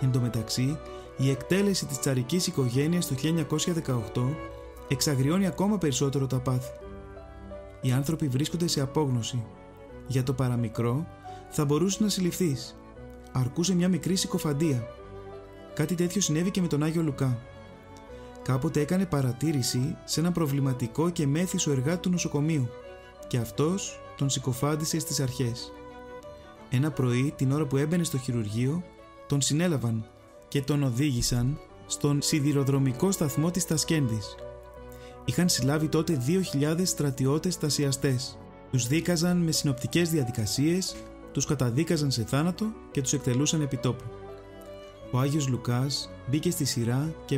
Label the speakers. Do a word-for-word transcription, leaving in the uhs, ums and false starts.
Speaker 1: Εν τω μεταξύ, η εκτέλεση της τσαρικής οικογένειας το χίλια εννιακόσια δεκαοκτώ εξαγριώνει ακόμα περισσότερο τα πάθη. Οι άνθρωποι βρίσκονται σε απόγνωση. Για το παραμικρό θα μπορούσε να συλληφθείς. Αρκούσε μια μικρή συκοφαντία. Κάτι τέτοιο συνέβη και με τον Άγιο Λουκά. Κάποτε έκανε παρατήρηση σε ένα προβληματικό και μέθυσο εργάτη του νοσοκομείου και αυτός τον συκοφάντησε στις αρχές. Ένα πρωί, την ώρα που έμπαινε στο χειρουργείο, τον συνέλαβαν και τον οδήγησαν στον σιδηροδρομικό σταθμό της Τασκέντης. Είχαν συλλάβει τότε δύο χιλιάδες στρατιώτες στασιαστές. Τους δίκαζαν με συνοπτικές διαδικασίες, τους καταδίκαζαν σε θάνατο και τους εκτελούσαν επί τόπου. Ο Άγιος Λουκάς μπήκε στη σειρά και